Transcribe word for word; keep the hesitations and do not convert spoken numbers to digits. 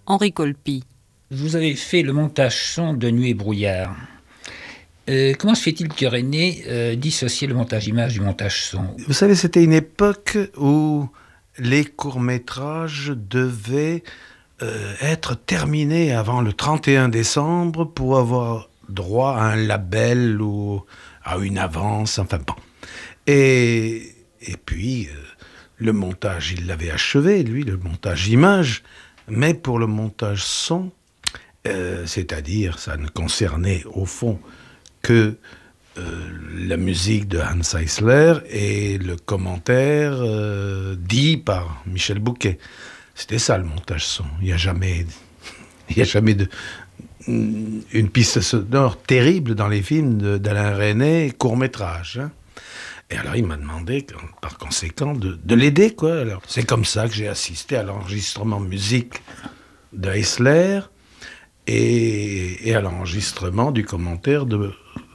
Henri Colpi. Vous avez fait le montage son de Nuit et brouillard. Euh, comment se fait-il que René euh, dissociait le montage image du montage son ? Vous savez, c'était une époque où les courts-métrages devaient euh, être terminés avant le trente et un décembre pour avoir droit à un label ou à une avance, enfin bon. Et, et puis, euh, le montage, il l'avait achevé, lui, le montage image, mais pour le montage son, euh, c'est-à-dire, ça ne concernait au fond que euh, la musique de Hans Eisler et le commentaire euh, dit par Michel Bouquet. C'était ça le montage son. Il n'y a jamais, il y a jamais de, une piste sonore terrible dans les films de, d'Alain Resnais, court-métrage. Hein. Et alors il m'a demandé, par conséquent, de, de l'aider, quoi. Alors, c'est comme ça que j'ai assisté à l'enregistrement musique de Eisler et, et à l'enregistrement du commentaire de